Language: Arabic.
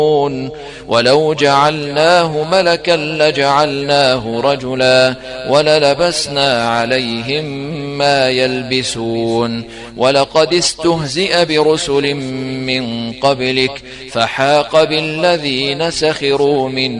ولو جعلناه ملكا لجعلناه رجلا وللبسنا عليهم ما يلبسون ولقد استهزئ برسل من قبلك فحاق بالذين سخروا منهم